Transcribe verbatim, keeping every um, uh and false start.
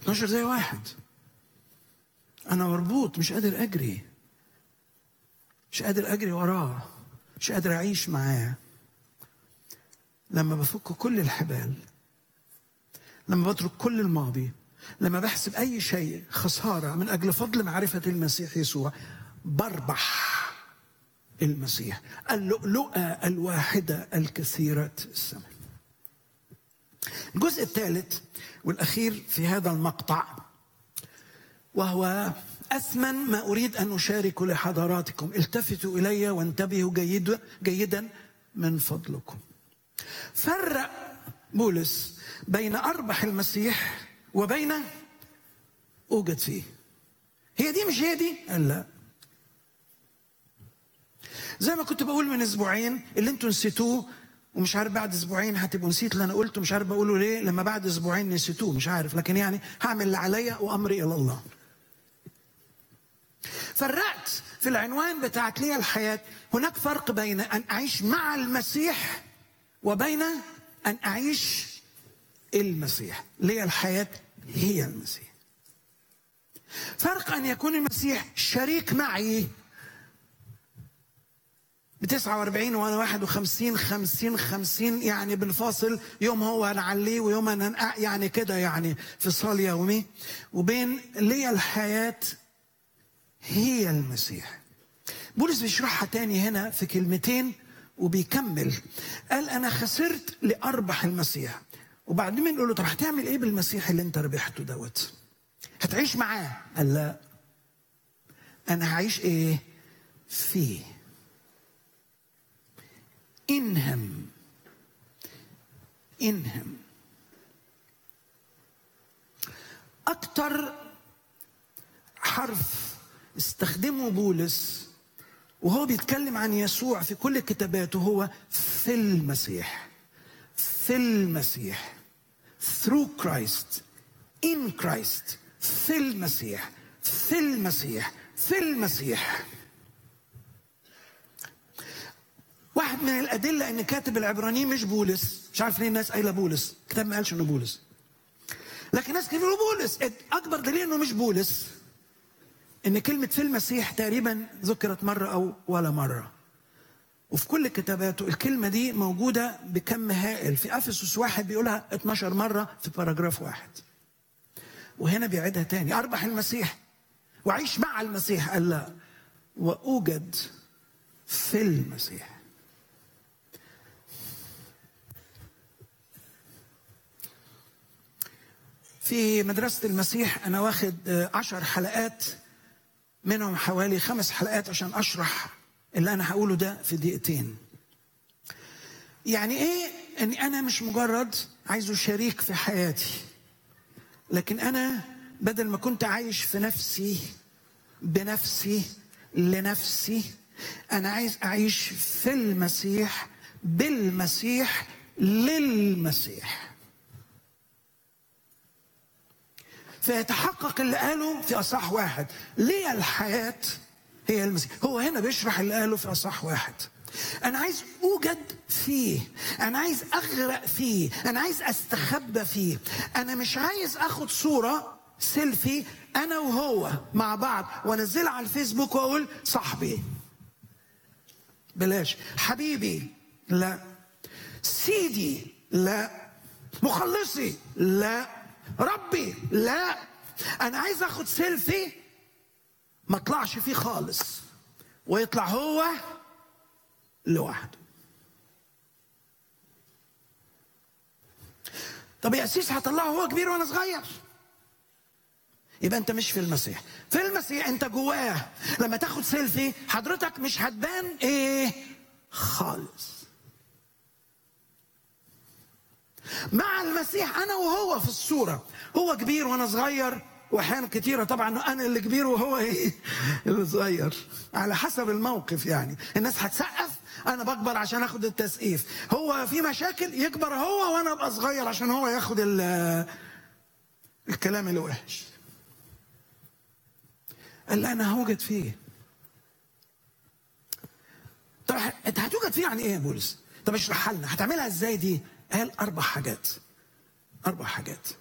اتناشر زي واحد. أنا مربوط، مش قادر أجري، مش قادر أجري وراه، مش قادر أعيش معاه. لما بفك كل الحبال، لما بترك كل الماضي، لما بحسب أي شيء خسارة من أجل فضل معرفة المسيح يسوع، بربح المسيح، اللؤلؤة الواحدة الكثيرة الثمن. الجزء الثالث والأخير في هذا المقطع، وهو أثمن ما أريد أن أشارك لحضراتكم. التفتوا إلي وانتبهوا جيد جيدا من فضلكم. فرق بولس بين أربح المسيح وبين أوجد فيه. هي دي مش هي دي؟ قال لا. زي ما كنت بقول من أسبوعين اللي انتوا نسيتوه، ومش عارف بعد أسبوعين هتبقوا نسيت اللي أنا قلته، مش عارف بقوله ليه لما بعد أسبوعين نسيتوه، مش عارف، لكن يعني هعمل اللي عليا وأمري إلى الله. فرقت في العنوان بتاعت لي الحياة. هناك فرق بين أن أعيش مع المسيح وبين أن أعيش المسيح. لي الحياة هي المسيح. فرق أن يكون المسيح شريك معي بتسعة واربعين وأنا واحد وخمسين، خمسين خمسين، يعني بالفاصل يوم هو نعليه ويوم أنا يعني كده، يعني فصال يومي، وبين لي الحياة هي المسيح. بولس بيشرحها تاني هنا في كلمتين وبيكمل. قال أنا خسرت لأربح المسيح. وبعدين بنقول له طب هتعمل إيه بالمسيح اللي أنت ربحته دوت؟ هتعيش معاه؟ قال لا، أنا هعيش إيه؟ فيه. انهم انهم أكتر حرف استخدمه بولس وهو بيتكلم عن يسوع في كل كتاباته هو في المسيح. في المسيح، through Christ, in Christ. في المسيح، في المسيح، في المسيح. واحد من الأدلة إن كاتب العبرانيين مش بولس. مش عارف ليه الناس قايلة بولس، الكتاب ما قالش إنه بولس، لكن ناس كتبوا بولس. أكبر دليل إنه مش بولس إن كلمة في المسيح تقريبا ذكرت مرة أو ولا مرة، وفي كل كتاباته الكلمة دي موجودة بكم هائل. في أفسس واحد بيقولها اتناشر مرة في باراجراف واحد، وهنا بيعيدها تاني. أربح المسيح وعيش مع المسيح. قال لا، وأوجد في المسيح. في مدرسة المسيح أنا واخد عشر حلقات، منهم حوالي خمس حلقات عشان أشرح اللي أنا هقوله ده في دقيقتين. يعني إيه أني أنا مش مجرد عايزه شريك في حياتي، لكن أنا بدل ما كنت عايش في نفسي بنفسي لنفسي، أنا عايز أعيش في المسيح بالمسيح للمسيح. فيتحقق اللي قاله في أصح واحد، ليه الحياة هي المسيح. هو هنا بيشرح اللي قاله في أصح واحد. أنا عايز أوجد فيه، أنا عايز أغرق فيه، أنا عايز أستخبى فيه. أنا مش عايز أخد صورة سيلفي أنا وهو مع بعض وأنزلها على الفيسبوك وأقول صاحبي، بلاش. حبيبي لا، سيدي لا، مخلصي لا، ربي لا. أنا عايز أخد سيلفي ما اطلعش فيه خالص ويطلع هو لوحده. طب يا أسيس هطلعه هو كبير وأنا صغير، يبقى أنت مش في المسيح. في المسيح أنت جواه. لما تاخد سيلفي حضرتك مش هتبان إيه خالص. مع المسيح أنا وهو في الصورة، هو كبير وأنا صغير، وأحيانا كتيرة طبعا أنا اللي كبير وهو إيه اللي صغير، على حسب الموقف. يعني الناس هتسقف، أنا بكبر عشان أخد التسقيف. هو في مشاكل يكبر هو وأنا أبقى صغير عشان هو ياخد الكلام اللي وحش. قال أنا هوجد فيه. طب أنت هتوجد فيه يعني إيه يا بولس؟ طب اشرحها لنا، هتعملها إزاي دي؟ قال أربع حاجات. أربع حاجات.